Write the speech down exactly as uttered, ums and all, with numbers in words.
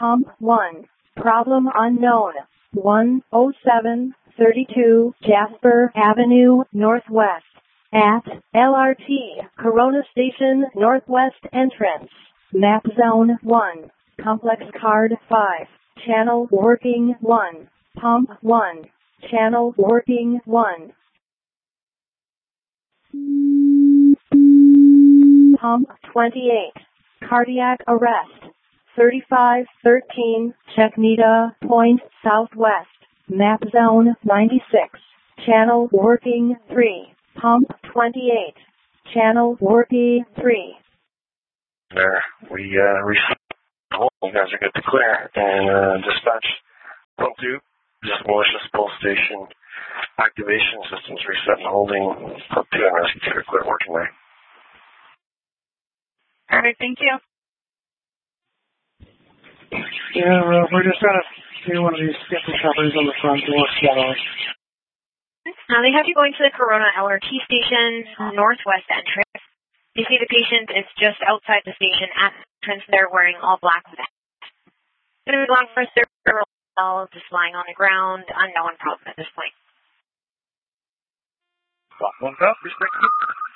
Pump one. Problem unknown. one oh seven thirty-two Jasper Avenue Northwest. At L R T Corona Station Northwest Entrance. Map Zone one. Complex Card five. Channel working one. Pump one. Channel working one. Pump twenty-eight. Cardiac arrest. thirty-five thirteen Chetnita Point Southwest. Map Zone ninety-six. Channel working three. Pump twenty-eight. Channel working three. There, we uh, received the hole. You guys are good to clear. And uh, dispatch pump two. Just malicious pulse station activation systems reset and holding. Pump two and rescue two are clear working there. All right, thank you. Yeah, uh, we're just gonna do one of these skip recoveries on the front door. So. Now they have you going to the Corona L R T station northwest entrance. You see the patient is just outside the station at the entrance. They're wearing all black vests. Going to be long for a circle, just lying on the ground. Unknown problem at this point. One up, respect.